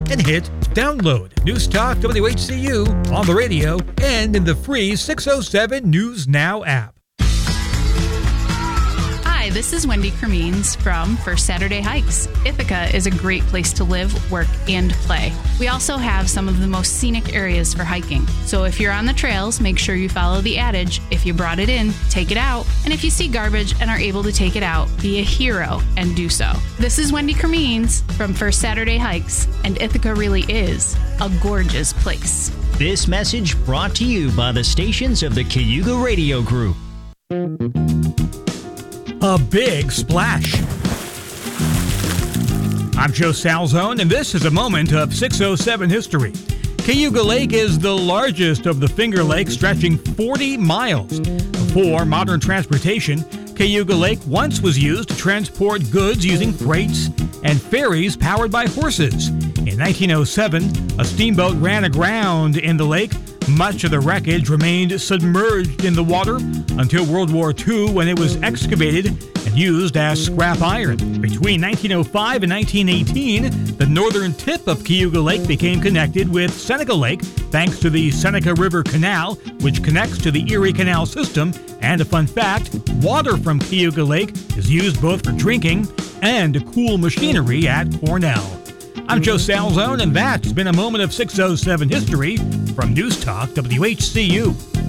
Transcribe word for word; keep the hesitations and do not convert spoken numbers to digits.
and hit download. News Talk W H C U on the radio and in the free six oh seven News Now app. Hi, this is Wendy Cremines from First Saturday Hikes. Ithaca is a great place to live, work, and play. We also have some of the most scenic areas for hiking. So if you're on the trails, make sure you follow the adage, if you brought it in, take it out. And if you see garbage and are able to take it out, be a hero and do so. This is Wendy Cremines from First Saturday Hikes, and Ithaca really is a gorgeous place. This message brought to you by the stations of the Cayuga Radio Group. A big splash. I'm Joe Salzone, and this is a moment of six oh seven history. Cayuga Lake is the largest of the Finger Lakes, stretching forty miles. Before modern transportation, Cayuga Lake once was used to transport goods using freights and ferries powered by horses. In nineteen oh seven, a steamboat ran aground in the lake. Much of the wreckage remained submerged in the water until World War Two, when it was excavated and used as scrap iron. Between nineteen oh five and nineteen eighteen, the northern tip of Cayuga Lake became connected with Seneca Lake thanks to the Seneca River Canal, which connects to the Erie Canal system. And a fun fact, water from Cayuga Lake is used both for drinking and to cool machinery at Cornell. I'm Joe Salzone, and that's been a moment of six oh seven history from News Talk W H C U.